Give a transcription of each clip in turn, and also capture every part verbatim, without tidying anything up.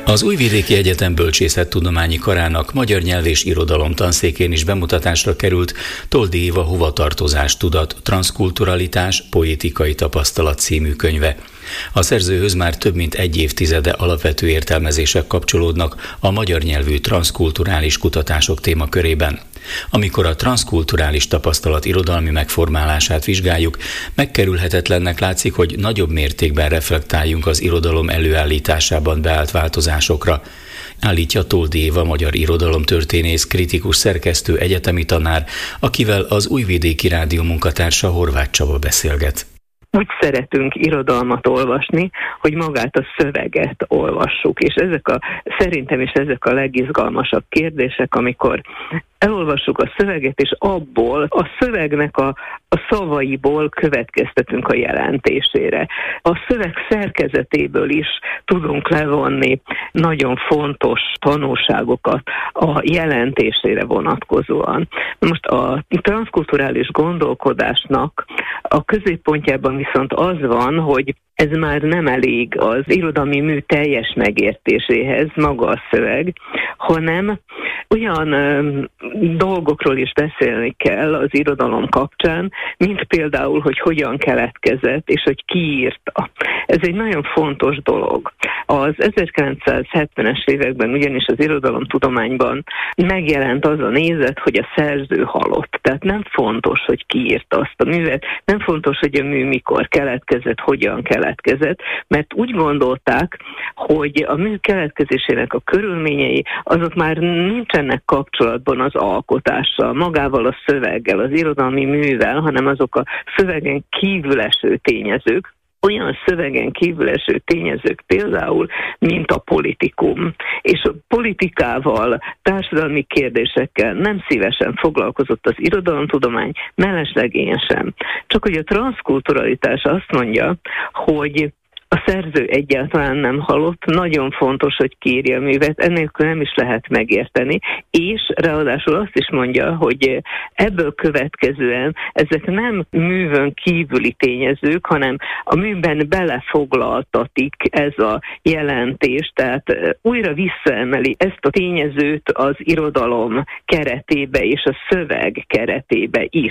Az Újvidéki Egyetem Bölcsészettudományi Karának magyar nyelv és irodalom tanszékén is bemutatásra került Toldy Éva Hovatartozás tudat, transzkulturalitás, poétikai tapasztalat című könyve. A szerzőhöz már több mint egy évtizede alapvető értelmezések kapcsolódnak a magyar nyelvű transzkulturális kutatások témakörében. Amikor a transzkulturális tapasztalat irodalmi megformálását vizsgáljuk, megkerülhetetlennek látszik, hogy nagyobb mértékben reflektáljunk az irodalom előállításában beállt változásokra, állítja Toldy Éva magyar irodalomtörténész, kritikus szerkesztő, egyetemi tanár, akivel az Újvidéki Rádió munkatársa Horváth Csaba beszélget. Úgy szeretünk irodalmat olvasni, hogy magát a szöveget olvassuk, és ezek a, szerintem is ezek a legizgalmasabb kérdések, amikor elolvassuk a szöveget, és abból, a szövegnek a, a szavaiból következtetünk a jelentésére. A szöveg szerkezetéből is tudunk levonni nagyon fontos tanulságokat a jelentésére vonatkozóan. Most a transzkulturális gondolkodásnak a középpontjában viszont az van, hogy ez már nem elég az irodalmi mű teljes megértéséhez, maga a szöveg, hanem olyan ö, dolgokról is beszélni kell az irodalom kapcsán, mint például, hogy hogyan keletkezett, és hogy ki írta. Ez egy nagyon fontos dolog. Az ezerkilencszázhetvenes években ugyanis az irodalomtudományban megjelent az a nézet, hogy a szerző halott. Tehát nem fontos, hogy ki írta azt a művet, nem fontos, hogy a mű mikor keletkezett, hogyan keletkezett, mert úgy gondolták, hogy a mű keletkezésének a körülményei, azok már nincsenek kapcsolatban az alkotással, magával a szöveggel, az irodalmi művel, hanem azok a szövegen kívül eső tényezők, olyan szövegen kívül eső tényezők például, mint a politikum. És a politikával, társadalmi kérdésekkel nem szívesen foglalkozott az irodalomtudomány, mellesleg én sem. Csak hogy a transzkulturalitás azt mondja, hogy a szerző egyáltalán nem halott, nagyon fontos, hogy kiírja a művet, ennélkül nem is lehet megérteni, és ráadásul azt is mondja, hogy ebből következően ezek nem művön kívüli tényezők, hanem a műben belefoglaltatik ez a jelentés, tehát újra visszaemeli ezt a tényezőt az irodalom keretébe és a szöveg keretébe is.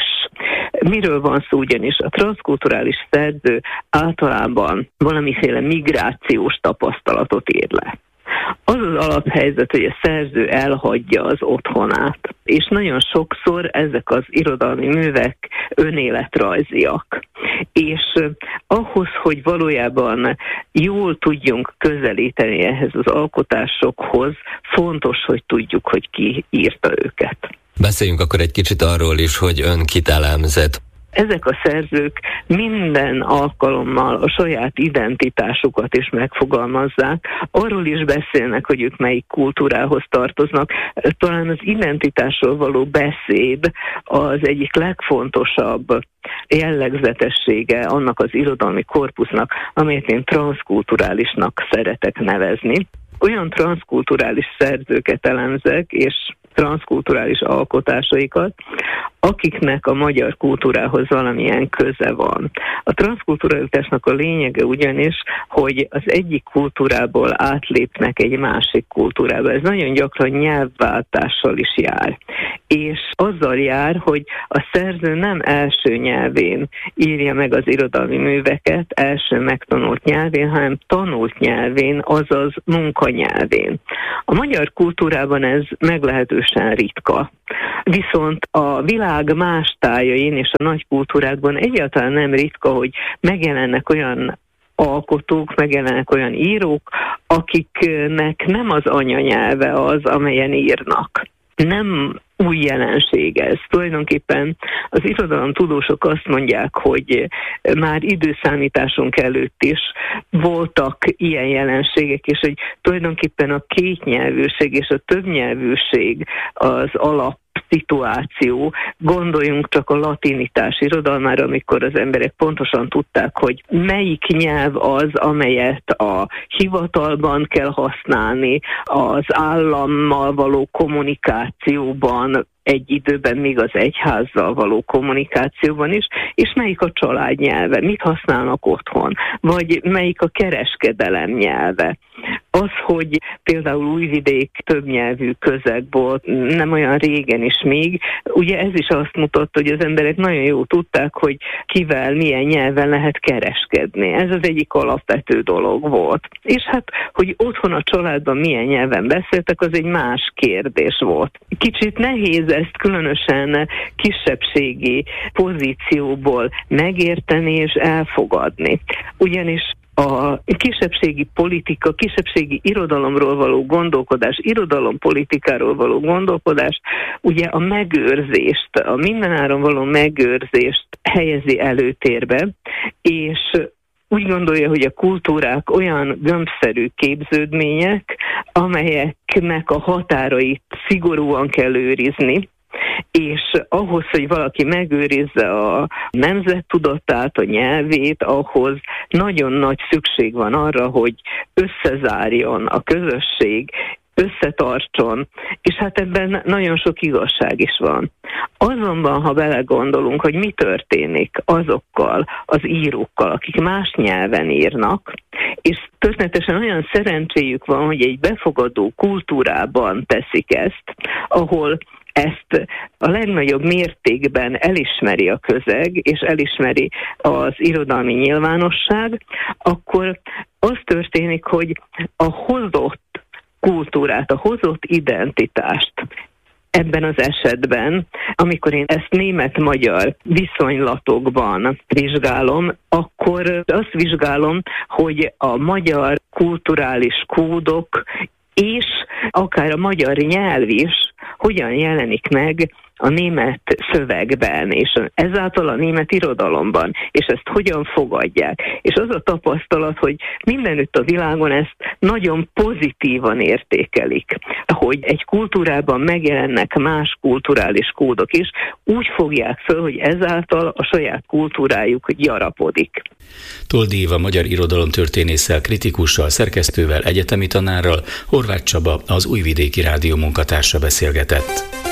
Miről van szó ugyanis? A transzkulturális szerző általában valamiféle migrációs tapasztalatot ír le. Az az alaphelyzet, hogy a szerző elhagyja az otthonát, és nagyon sokszor ezek az irodalmi művek önéletrajziak. És ahhoz, hogy valójában jól tudjunk közelíteni ehhez az alkotásokhoz, fontos, hogy tudjuk, hogy ki írta őket. Beszéljünk akkor egy kicsit arról is, hogy ön kit elemzett. Ezek a szerzők minden alkalommal a saját identitásukat is megfogalmazzák, arról is beszélnek, hogy ők melyik kultúrához tartoznak. Talán az identitásról való beszéd az egyik legfontosabb jellegzetessége annak az irodalmi korpusznak, amelyet én transzkulturálisnak szeretek nevezni. Olyan transzkulturális szerzőket elemzek, és transzkulturális alkotásaikat, akiknek a magyar kultúrához valamilyen köze van. A transzkulturalitásnak a lényege ugyanis, hogy az egyik kultúrából átlépnek egy másik kultúrába. Ez nagyon gyakran nyelvváltással is jár. És azzal jár, hogy a szerző nem első nyelvén írja meg az irodalmi műveket, első megtanult nyelvén, hanem tanult nyelvén, azaz munkanyelvén. A magyar kultúrában ez meglehetősen ritka. Viszont a világ más tájain és a nagy kultúrákban egyáltalán nem ritka, hogy megjelennek olyan alkotók, megjelennek olyan írók, akiknek nem az anyanyelve az, amelyen írnak. Nem új jelenség ez. Tulajdonképpen az irodalomtudósok azt mondják, hogy már időszámításunk előtt is voltak ilyen jelenségek, és hogy tulajdonképpen a kétnyelvűség és a többnyelvűség az alap szituáció. Gondoljunk csak a latinitás irodalmára, amikor az emberek pontosan tudták, hogy melyik nyelv az, amelyet a hivatalban kell használni, az állammal való kommunikációban, egy időben még az egyházzal való kommunikációban is, és melyik a család nyelve, mit használnak otthon, vagy melyik a kereskedelem nyelve. Az, hogy például Újvidék többnyelvű közeg volt, nem olyan régen is még, ugye ez is azt mutatta, hogy az emberek nagyon jól tudták, hogy kivel, milyen nyelven lehet kereskedni. Ez az egyik alapvető dolog volt. És hát, hogy otthon a családban milyen nyelven beszéltek, az egy más kérdés volt. Kicsit nehéz ezt különösen kisebbségi pozícióból megérteni és elfogadni. Ugyanis a kisebbségi politika, kisebbségi irodalomról való gondolkodás, irodalompolitikáról való gondolkodás ugye a megőrzést, a mindenáron való megőrzést helyezi előtérbe, és úgy gondolja, hogy a kultúrák olyan gömbszerű képződmények, amelyeknek a határait szigorúan kell őrizni, és ahhoz, hogy valaki megőrizze a nemzettudatát, a nyelvét, ahhoz nagyon nagy szükség van arra, hogy összezárjon a közösség, összetartson, és hát ebben nagyon sok igazság is van. Azonban, ha belegondolunk, hogy mi történik azokkal az írókkal, akik más nyelven írnak, és történetesen olyan szerencséjük van, hogy egy befogadó kultúrában teszik ezt, ahol ezt a legnagyobb mértékben elismeri a közeg, és elismeri az irodalmi nyilvánosság, akkor az történik, hogy a hozott kultúrát, a hozott identitást ebben az esetben, amikor én ezt német-magyar viszonylatokban vizsgálom, akkor azt vizsgálom, hogy a magyar kulturális kódok és akár a magyar nyelv is hogyan jelenik meg a német szövegben, és ezáltal a német irodalomban, és ezt hogyan fogadják. És az a tapasztalat, hogy mindenütt a világon ezt nagyon pozitívan értékelik, hogy egy kultúrában megjelennek más kulturális kódok is, úgy fogják föl, hogy ezáltal a saját kultúrájuk gyarapodik. Toldy Éva magyar irodalomtörténésszel, kritikussal, szerkesztővel, egyetemi tanárral, Horváth Csaba, az Újvidéki Rádió munkatársa beszélgetett.